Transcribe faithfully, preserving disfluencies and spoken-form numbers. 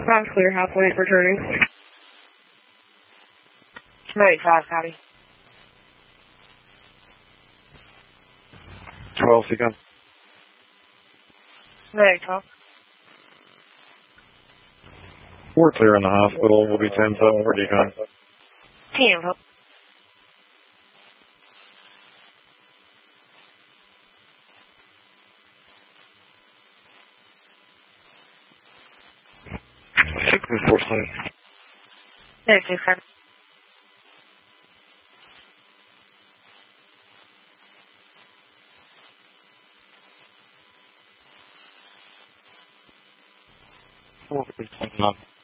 five clear, half lane returning. ninety-five, copy. twelve, Seacon. Negative twelve. We're clear in the hospital. We'll be ten seven for decon. Team, help. six and four seven. Negative five. Four, three, seven, nine.